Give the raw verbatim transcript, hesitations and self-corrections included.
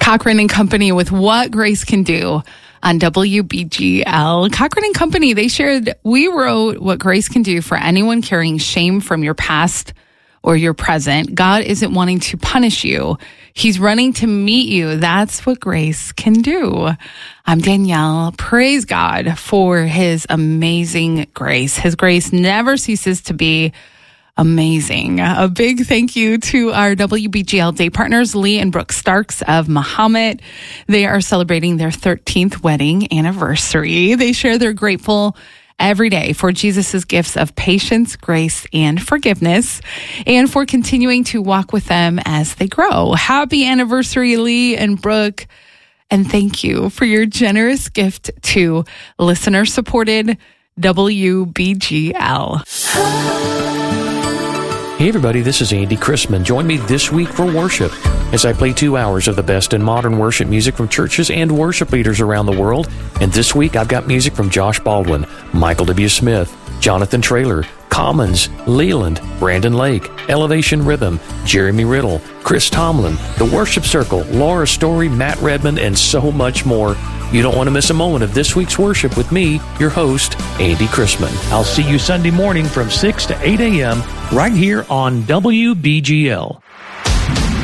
Cochran and Company with What Grace Can Do on W B G L. Cochran and Company, they shared, we wrote What Grace Can Do for anyone carrying shame from your past or your present. God isn't wanting to punish you. He's running to meet you. That's what grace can do. I'm Danielle. Praise God for his amazing grace. His grace never ceases to be amazing. A big thank you to our W B G L day partners, Lee and Brooke Starks of Mahomet. They are celebrating their thirteenth wedding anniversary. They share they're grateful every day for Jesus' gifts of patience, grace, and forgiveness, and for continuing to walk with them as they grow. Happy anniversary, Lee and Brooke. And thank you for your generous gift to listener-supported W B G L. Hey everybody, this is Andy Chrisman. Join me this week for worship as I play two hours of the best in modern worship music from churches and worship leaders around the world. And this week I've got music from Josh Baldwin, Michael W. Smith, Jonathan Traylor, Commons, Leland, Brandon Lake, Elevation Rhythm, Jeremy Riddle, Chris Tomlin, The Worship Circle, Laura Story, Matt Redmond, and so much more. You don't want to miss a moment of this week's worship with me, your host, Andy Chrisman. I'll see you Sunday morning from six to eight a.m. right here on W B G L.